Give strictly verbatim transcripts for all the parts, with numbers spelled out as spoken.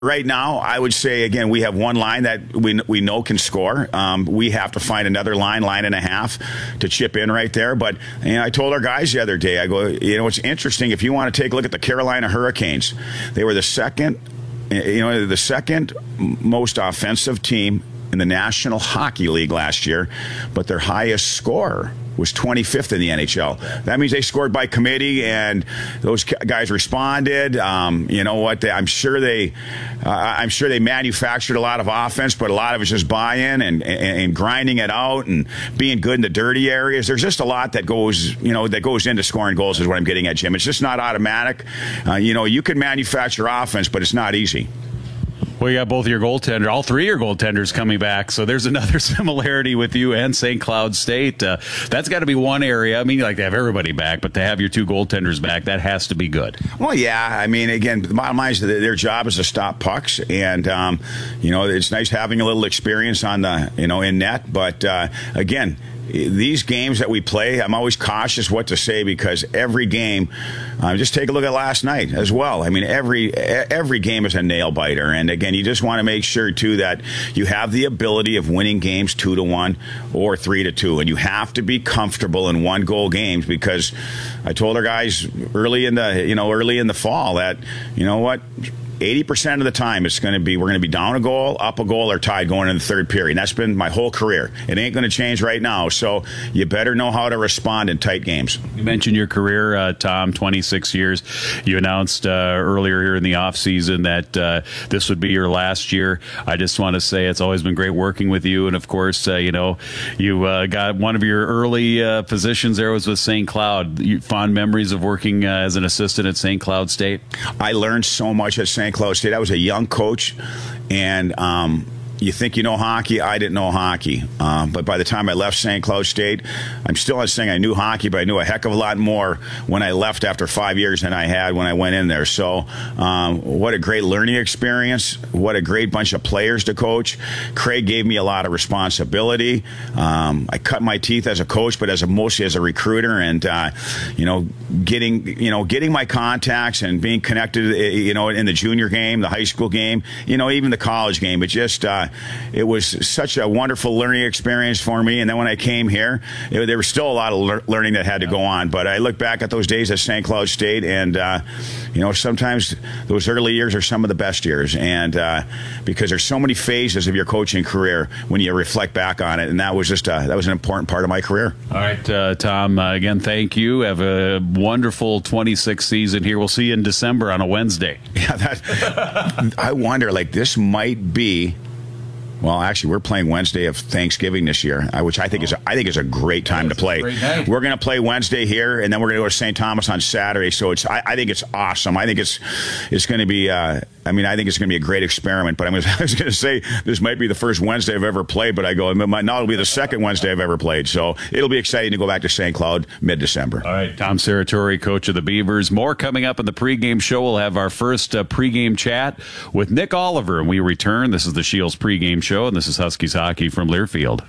Right now, I would say, again, we have one line that we we know can score. Um, we have to find another line, line and a half to chip in right there. But you know, I told our guys the other day, I go, you know, it's interesting. If you want to take a look at the Carolina Hurricanes, they were the second, you know, the second most offensive team in the National Hockey League last year, but their highest scorer was twenty-fifth in the N H L. That means they scored by committee, and those guys responded. Um, you know what? They, I'm sure they, uh, I'm sure they manufactured a lot of offense, but a lot of it's just buy-in and, and, and grinding it out and being good in the dirty areas. There's just a lot that goes, you know, that goes into scoring goals. Is what I'm getting at, Jim. It's just not automatic. Uh, you know, you can manufacture offense, but it's not easy. Well, you got both of your goaltenders, all three of your goaltenders coming back. So there's another similarity with you and Saint Cloud State. Uh, that's got to be one area. I mean, you like to have everybody back, but to have your two goaltenders back, that has to be good. Well, yeah. I mean, again, the bottom line is that their job is to stop pucks. And, um, you know, it's nice having a little experience on the, you know, in net. But, uh, again, these games that we play, I'm always cautious what to say because every game, um, just take a look at last night as well. I mean, every every game is a nail biter. And again, you just want to make sure, too, that you have the ability of winning games two to one or three to two. And you have to be comfortable in one goal games because I told our guys early in the, you know, early in the fall that, you know what, eighty percent of the time it's going to be we're going to be down a goal, up a goal, or tied going into the third period. And that's been my whole career. It ain't going to change right now. So you better know how to respond in tight games. You mentioned your career, uh, Tom, twenty-six years. You announced uh, earlier here in the offseason that uh, this would be your last year. I just want to say it's always been great working with you. And, of course, uh, you know, you uh, got one of your early uh, positions there was with Saint Cloud. You, fond memories of working uh, as an assistant at Saint Cloud State? I learned so much at Saint Cloud State. I was a young coach, and um, you think you know hockey. I didn't know hockey. Um, but by the time I left Saint Cloud State, I'm still not saying I knew hockey, but I knew a heck of a lot more when I left after five years than I had when I went in there. So um, what a great learning experience. What a great bunch of players to coach. Craig gave me a lot of responsibility. Um, I cut my teeth as a coach, but as a, mostly as a recruiter, and uh, you know, getting you know getting my contacts and being connected, you know, in the junior game, the high school game, you know, even the college game. It just uh, it was such a wonderful learning experience for me. And then when I came here, it, there was still a lot of le- learning that had to go on. But I look back at those days at Saint Cloud State, and uh, you know, sometimes those early years are some of the best years, and uh, because there's so many phases of your coaching career when you reflect back on it, and that was just a, that was an important part of my career. All right, uh, Tom. Uh, again, thank you. Have a wonderful twenty-sixth season here. We'll see you in December on a Wednesday. Yeah, that, I wonder. Like this might be. Well, actually, we're playing Wednesday of Thanksgiving this year, uh, which I think oh. is a, I think is a great time to play. We're going to play Wednesday here, and then we're going to go to Saint Thomas on Saturday. So it's I, I think it's awesome. I think it's it's going to be. Uh, I mean, I think it's going to be a great experiment. But I'm, I was going to say this might be the first Wednesday I've ever played, but I go, it might, no, it'll be the second Wednesday I've ever played. So it'll be exciting to go back to Saint Cloud mid-December. All right, Tom Serratore, coach of the Beavers. More coming up in the pregame show. We'll have our first uh, pregame chat with Nick Oliver, and we return. This is the Shields pregame show, and this is Huskies hockey from Learfield.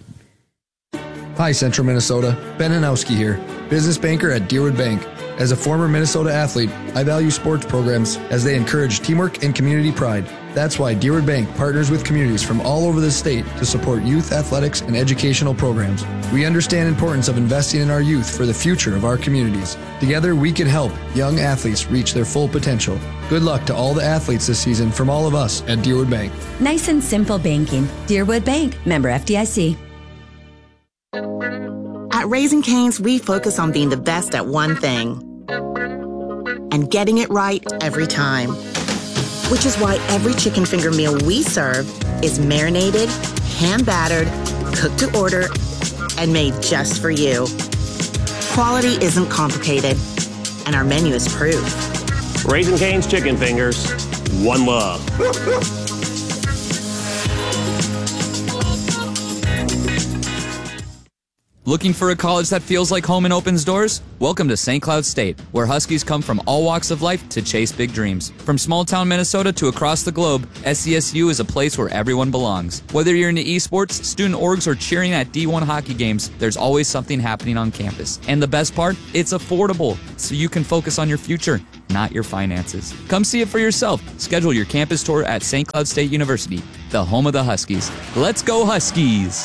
Hi, Central Minnesota. Ben Hanowski here, business banker at Deerwood Bank. As a former Minnesota athlete, I value sports programs as they encourage teamwork and community pride. That's why Deerwood Bank partners with communities from all over the state to support youth athletics and educational programs. We understand the importance of investing in our youth for the future of our communities. Together, we can help young athletes reach their full potential. Good luck to all the athletes this season from all of us at Deerwood Bank. Nice and simple banking. Deerwood Bank, member F D I C. At Raising Cane's, we focus on being the best at one thing and getting it right every time. Which is why every chicken finger meal we serve is marinated, hand-battered, cooked to order, and made just for you. Quality isn't complicated, and our menu is proof. Raising Cane's Chicken Fingers, one love. Looking for a college that feels like home and opens doors? Welcome to Saint Cloud State, where Huskies come from all walks of life to chase big dreams. From small-town Minnesota to across the globe, S C S U is a place where everyone belongs. Whether you're into esports, student orgs, or cheering at D one hockey games, there's always something happening on campus. And the best part? It's affordable, so you can focus on your future. not your finances. Come see it for yourself. Schedule your campus tour at Saint Cloud State University, the home of the Huskies. Let's go Huskies!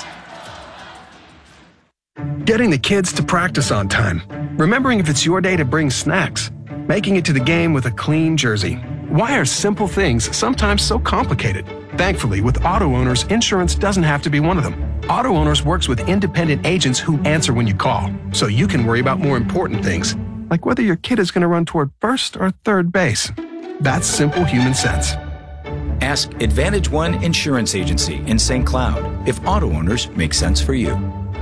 Getting the kids to practice on time. Remembering if it's your day to bring snacks. Making it to the game with a clean jersey. Why are simple things sometimes so complicated? Thankfully, with Auto Owners, insurance doesn't have to be one of them. Auto Owners works with independent agents who answer when you call, so you can worry about more important things, like whether your kid is going to run toward first or third base. That's simple human sense. Ask Advantage One Insurance Agency in Saint Cloud if Auto Owners make sense for you.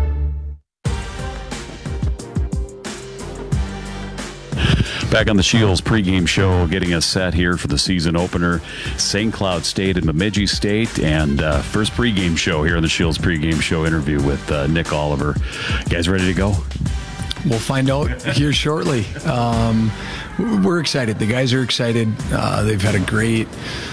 Back on the Shields pregame show, getting us set here for the season opener, Saint Cloud State and Bemidji State, and uh, first pregame show here on the Shields pregame show interview with uh, Nick Oliver. You guys ready to go? We'll find out here shortly. Um, we're excited. The guys are excited. Uh, they've had a great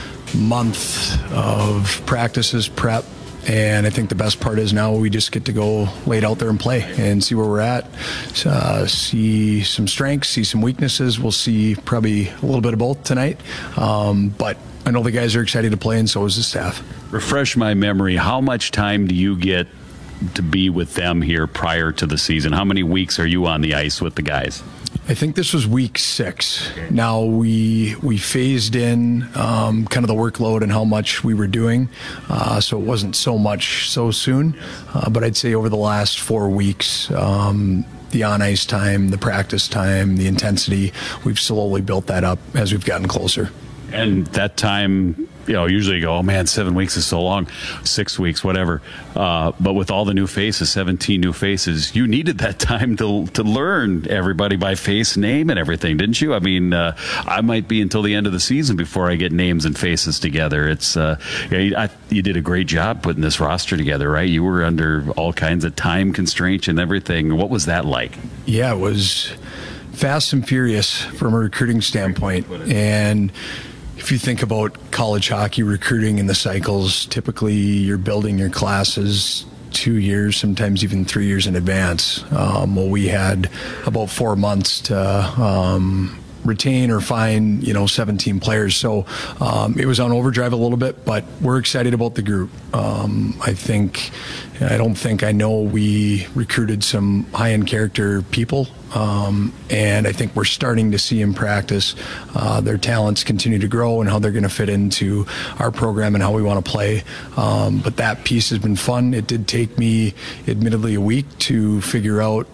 month of practices, prep. And I think the best part is now we just get to go lay it out there and play and see where we're at, uh, see some strengths, see some weaknesses. We'll see probably a little bit of both tonight. Um, but I know the guys are excited to play, and so is the staff. Refresh my memory. How much time do you get to be with them here prior to the season? How many weeks are you on the ice with the guys? I think this was week six. Now we we phased in um, kind of the workload and how much we were doing, uh, so it wasn't so much so soon. Uh, but I'd say over the last four weeks, um, the on-ice time, the practice time, the intensity, we've slowly built that up as we've gotten closer. And that time, you know, usually you go, oh man, seven weeks is so long, six weeks, whatever. Uh, but with all the new faces, seventeen new faces, you needed that time to to learn everybody by face, name, and everything, didn't you? I mean, uh, I might be until the end of the season before I get names and faces together. It's uh, yeah, you, I, you did a great job putting this roster together, right? You were under all kinds of time constraints and everything. What was that like? Yeah, it was fast and furious from a recruiting standpoint. And if you think about college hockey recruiting and the cycles, typically you're building your classes two years, sometimes even three years in advance. Um, well, we had about four months to um, retain or find, you know, seventeen players. So um, it was on overdrive a little bit, but we're excited about the group. Um, I think, I don't think I know we recruited some high-end character people. Um, and I think we're starting to see in practice uh, their talents continue to grow and how they're going to fit into our program and how we want to play. Um, but that piece has been fun. It did take me, admittedly, a week to figure out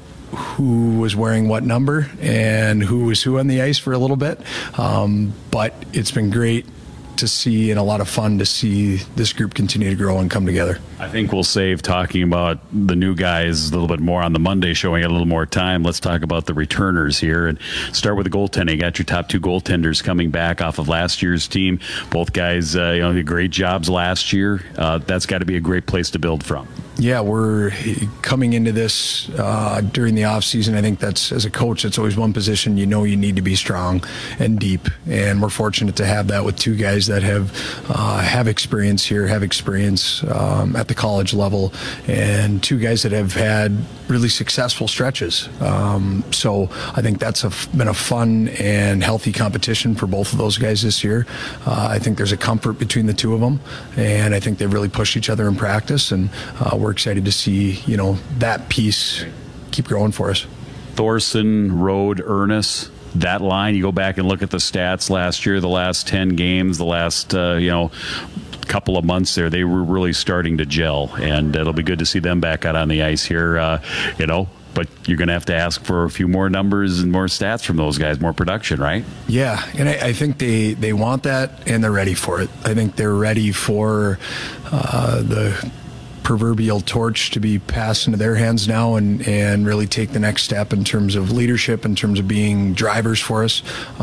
who was wearing what number and who was who on the ice for a little bit. Um, but it's been great to see and a lot of fun to see this group continue to grow and come together. I think we'll save talking about the new guys a little bit more on the Monday, showing a little more time. Let's talk about the returners here and start with the goaltending. You got your top two goaltenders coming back off of last year's team. Both guys, uh, you know, did great jobs last year. Uh, that's got to be a great place to build from. Yeah, we're coming into this uh, during the off season. I think that's, as a coach, that's always one position you know you need to be strong and deep, and we're fortunate to have that with two guys that have uh, have experience here, have experience um, at the college level, and two guys that have had really successful stretches. Um, so I think that's a, been a fun and healthy competition for both of those guys this year. Uh, I think there's a comfort between the two of them, and I think they've really pushed each other in practice, and uh, we're excited to see, you know, that piece keep growing for us. Thorson, Rode, Ernest, that line, you go back and look at the stats last year, the last ten games, the last, uh, you know, couple of months there, they were really starting to gel, and it'll be good to see them back out on the ice here, uh, you know, but you're going to have to ask for a few more numbers and more stats from those guys, more production, right? Yeah, and I, I think they, they want that, and they're ready for it. I think they're ready for uh, the proverbial torch to be passed into their hands now, and, and really take the next step in terms of leadership, in terms of being drivers for us,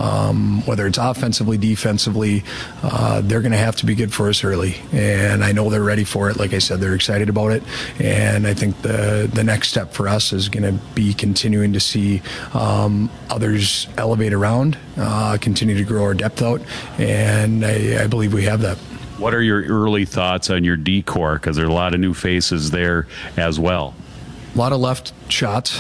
um, whether it's offensively, defensively. Uh, they're going to have to be good for us early, and I know they're ready for it. Like I said, they're excited about it, and I think the the next step for us is going to be continuing to see um, others elevate around, uh, continue to grow our depth out, and I, I believe we have that. What are your early thoughts on your D-core? Because there are a lot of new faces there as well. a lot of left shots,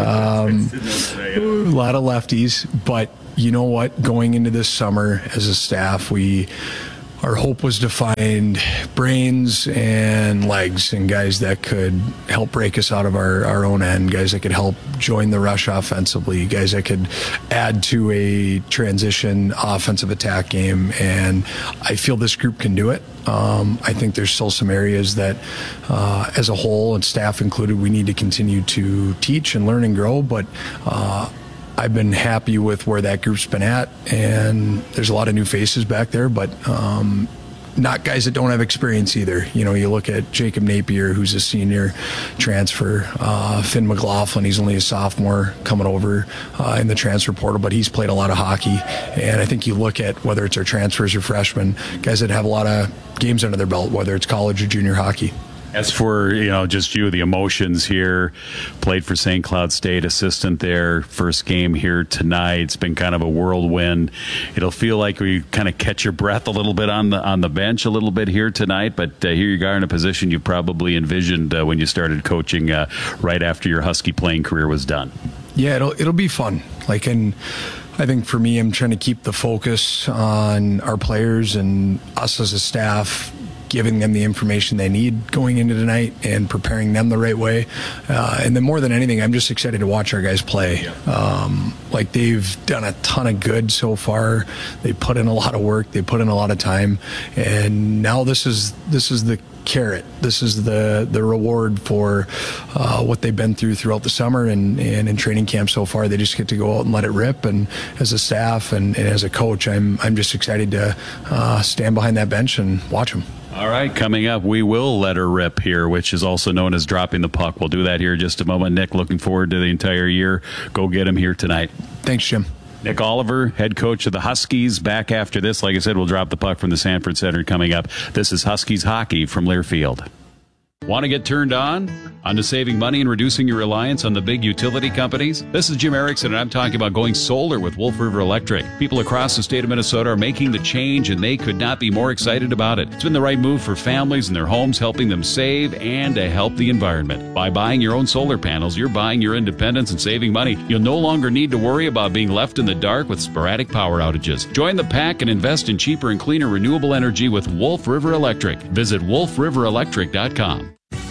um, a lot of lefties. But you know what? Going into this summer as a staff, we our hope was to find brains and legs and guys that could help break us out of our, our own end, guys that could help join the rush offensively, guys that could add to a transition offensive attack game. And I feel this group can do it. Um, I think there's still some areas that, uh, as a whole, and staff included, we need to continue to teach and learn and grow. But uh, I've been happy with where that group's been at, and there's a lot of new faces back there, but um, not guys that don't have experience either. You know, you look at Jacob Napier, who's a senior transfer, uh, Finn McLaughlin, he's only a sophomore coming over uh, in the transfer portal, but he's played a lot of hockey. And I think you look at whether it's our transfers or freshmen, guys that have a lot of games under their belt, whether it's college or junior hockey. As for, you know, just you, the emotions here, played for Saint Cloud State, assistant there, first game here tonight. It's been kind of a whirlwind. It'll feel like we kind of catch your breath a little bit on the on the bench a little bit here tonight, but uh, here you are in a position you probably envisioned uh, when you started coaching uh, right after your Husky playing career was done. Yeah, it'll it'll be fun. Like, and I think for me, I'm trying to keep the focus on our players and us as a staff, giving them the information they need going into tonight and preparing them the right way. Uh, and then more than anything, I'm just excited to watch our guys play. Um, like, they've done a ton of good so far. They put in a lot of work. They put in a lot of time. And now this is this is the carrot. This is the the reward for uh, what they've been through throughout the summer and, and in training camp so far. They just get to go out and let it rip. And as a staff and, and as a coach, I'm I'm just excited to uh, stand behind that bench and watch them. All right, coming up, we will let her rip here, which is also known as dropping the puck. We'll do that here in just a moment. Nick, looking forward to the entire year. Go get him here tonight. Thanks, Jim. Nick Oliver, head coach of the Huskies, back after this. Like I said, we'll drop the puck from the Sanford Center coming up. This is Huskies hockey from Learfield. Want to get turned on? Onto saving money and reducing your reliance on the big utility companies? This is Jim Erickson, and I'm talking about going solar with Wolf River Electric. People across the state of Minnesota are making the change, and they could not be more excited about it. It's been the right move for families and their homes, helping them save and to help the environment. By buying your own solar panels, you're buying your independence and saving money. You'll no longer need to worry about being left in the dark with sporadic power outages. Join the pack and invest in cheaper and cleaner renewable energy with Wolf River Electric. Visit wolf river electric dot com.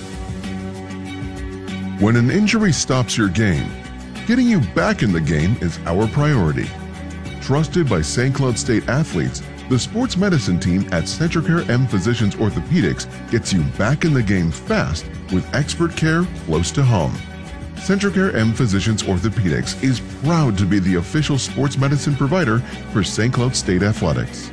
When an injury stops your game, getting you back in the game is our priority. Trusted by Saint Cloud State athletes, the sports medicine team at Centricare M Physicians Orthopedics gets you back in the game fast with expert care close to home. Centricare M Physicians Orthopedics is proud to be the official sports medicine provider for Saint Cloud State Athletics.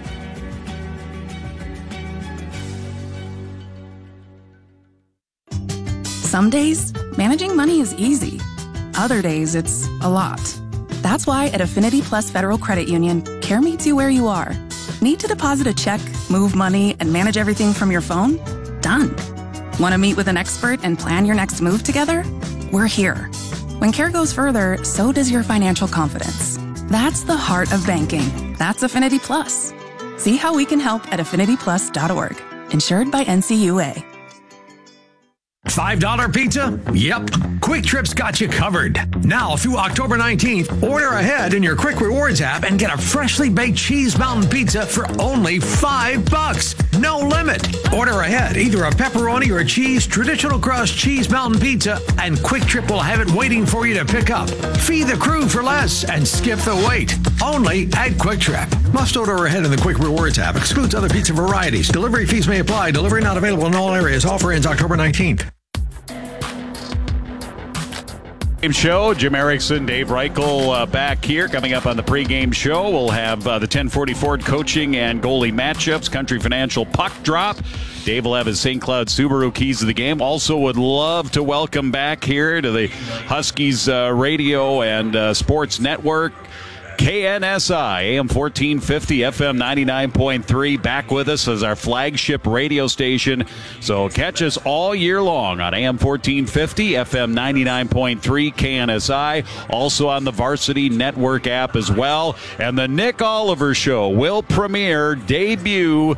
Some days, managing money is easy. Other days, it's a lot. That's why at Affinity Plus Federal Credit Union, care meets you where you are. Need to deposit a check, move money, and manage everything from your phone? Done. Want to meet with an expert and plan your next move together? We're here. When care goes further, so does your financial confidence. That's the heart of banking. That's Affinity Plus. See how we can help at affinity plus dot org. Insured by N C U A. five dollar pizza? Yep. Quick Trip's got you covered. Now through October nineteenth, order ahead in your Quick Rewards app and get a freshly baked cheese mountain pizza for only five bucks. No limit. Order ahead either a pepperoni or a cheese traditional crust cheese mountain pizza, and Quick Trip will have it waiting for you to pick up. Feed the crew for less and skip the wait. Only at Quick Trip. Must order ahead in the Quick Rewards app. Excludes other pizza varieties. Delivery fees may apply. Delivery not available in all areas. Offer ends October nineteenth. Show, Jim Erickson, Dave Reichel uh, back here. Coming up on the pregame show, we'll have uh, the ten forty Ford coaching and goalie matchups, Country Financial puck drop. Dave will have his Saint Cloud Subaru keys to the game. Also would love to welcome back here to the Huskies uh, radio and uh, sports network, K N S I, A M fourteen fifty, F M ninety-nine point three, back with us as our flagship radio station. So catch us all year long on A M fourteen fifty, F M ninety-nine point three, K N S I, also on the Varsity Network app as well. And the Nick Oliver Show will premiere, debut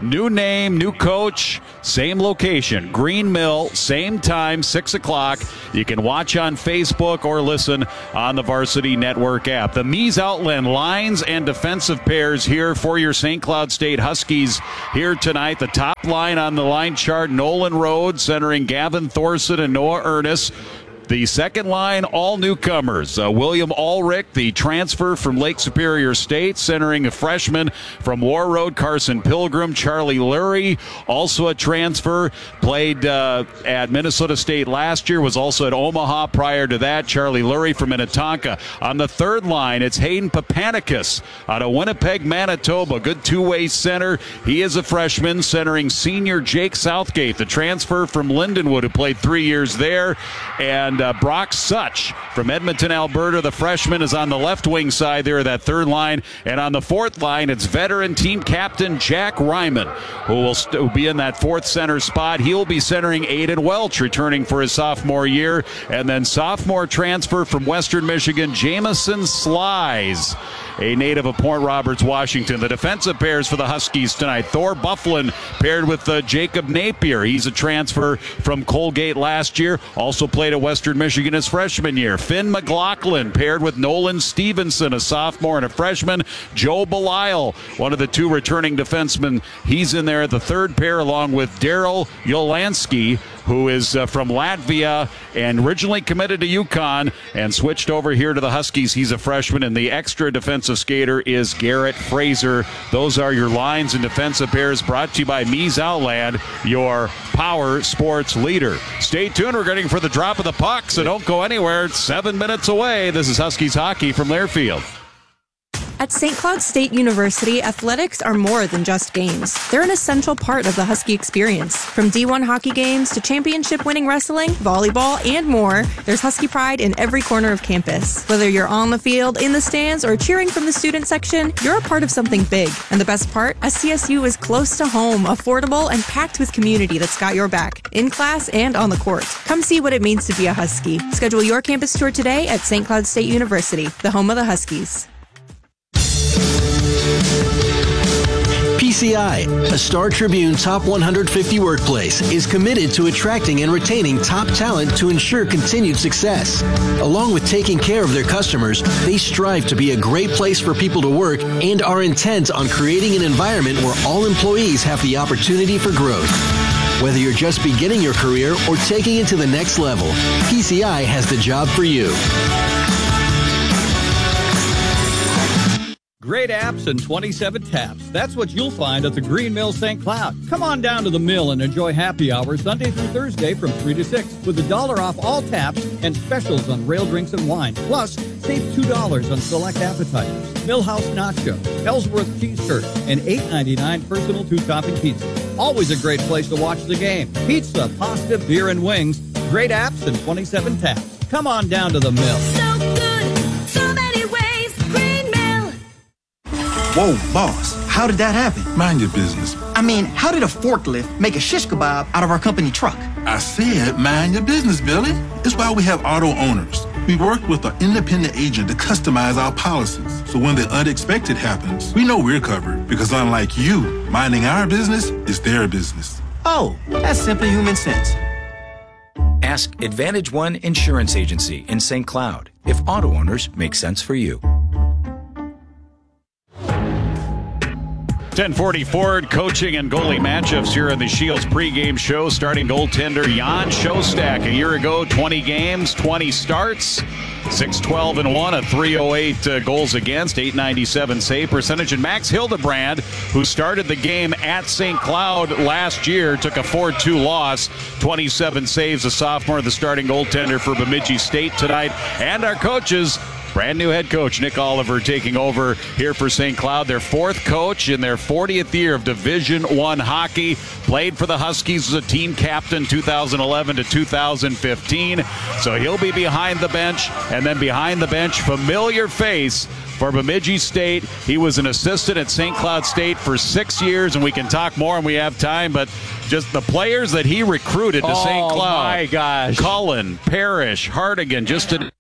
New name, new coach, same location. Green Mill, same time, six o'clock. You can watch on Facebook or listen on the Varsity Network app. The Mies Outland lines and defensive pairs here for your Saint Cloud State Huskies here tonight. The top line on the line chart, Nolan Rhodes centering Gavin Thorson and Noah Ernest. The second line, all newcomers. Uh, William Ulrich, the transfer from Lake Superior State, centering a freshman from War Road, Carson Pilgrim. Charlie Lurie, also a transfer, played uh, at Minnesota State last year, was also at Omaha prior to that. Charlie Lurie from Minnetonka. On the third line, it's Hayden Papanicus out of Winnipeg, Manitoba. Good two-way center. He is a freshman, centering senior Jake Southgate, the transfer from Lindenwood, who played three years there. And And uh, Brock Such from Edmonton, Alberta, the freshman, is on the left wing side there of that third line. And on the fourth line, it's veteran team captain Jack Ryman, who will st- be in that fourth center spot. He'll be centering Aiden Welch, returning for his sophomore year. And then sophomore transfer from Western Michigan, Jamison Slies, a native of Point Roberts, Washington. The defensive pairs for the Huskies tonight, Thor Bufflin paired with uh, Jacob Napier. He's a transfer from Colgate last year, also played at Western Michigan his freshman year. Finn McLaughlin paired with Nolan Stevenson, a sophomore and a freshman. Joe Belisle, one of the two returning defensemen. He's in there at the third pair, along with Daryl Yolansky, who is uh, from Latvia and originally committed to UConn and switched over here to the Huskies. He's a freshman, and the extra defensive skater is Garrett Fraser. Those are your lines and defensive pairs, brought to you by Mies Outland, your power sports leader. Stay tuned. We're getting for the drop of the puck, so don't go anywhere. It's seven minutes away. This is Huskies hockey from Learfield. At Saint Cloud State University, athletics are more than just games. They're an essential part of the Husky experience. From D one hockey games to championship-winning wrestling, volleyball, and more, there's Husky pride in every corner of campus. Whether you're on the field, in the stands, or cheering from the student section, you're a part of something big. And the best part? S C S U is close to home, affordable, and packed with community that's got your back, in class and on the court. Come see what it means to be a Husky. Schedule your campus tour today at Saint Cloud State University, the home of the Huskies. P C I, a Star Tribune Top one hundred fifty workplace, is committed to attracting and retaining top talent to ensure continued success. Along with taking care of their customers, they strive to be a great place for people to work and are intent on creating an environment where all employees have the opportunity for growth. Whether you're just beginning your career or taking it to the next level, P C I has the job for you. Great apps and twenty-seven taps. That's what you'll find at the Green Mill Saint Cloud. Come on down to the mill and enjoy happy hour Sunday through Thursday from three to six with a dollar off all taps and specials on rail drinks and wine. Plus, save two dollars on select appetizers, Millhouse Nacho, Ellsworth Cheese Curd, and eight ninety-nine personal two-topping pizza. Always a great place to watch the game. Pizza, pasta, beer, and wings. Great apps and twenty-seven taps. Come on down to the mill. So good, so many ways, Green Mill. Whoa, boss, how did that happen? Mind your business. I mean, how did a forklift make a shish kebab out of our company truck? I said mind your business, Billy. It's why we have auto owners. We work with an independent agent to customize our policies. So when the unexpected happens, we know we're covered. Because unlike you, minding our business is their business. Oh, that's simply human sense. Ask Advantage One Insurance Agency in Saint Cloud if auto owners make sense for you. ten forty Ford coaching and goalie matchups here in the Shields pregame show. Starting goaltender Jan Shostak. A year ago, twenty games, twenty starts, six twelve and one, a three oh eight uh, goals against, eight ninety-seven save percentage. And Max Hildebrand, who started the game at Saint Cloud last year, took a four two loss, twenty-seven saves, a sophomore, the starting goaltender for Bemidji State tonight. And our coaches, brand new head coach Nick Oliver taking over here for Saint Cloud, their fourth coach in their fortieth year of Division One hockey. Played for the Huskies as a team captain two thousand eleven to two thousand fifteen. So he'll be behind the bench, and then behind the bench, familiar face for Bemidji State. He was an assistant at Saint Cloud State for six years, and we can talk more when we have time, but just the players that he recruited to oh, Saint Cloud. my gosh. Cullen, Parrish, Hardigan, just to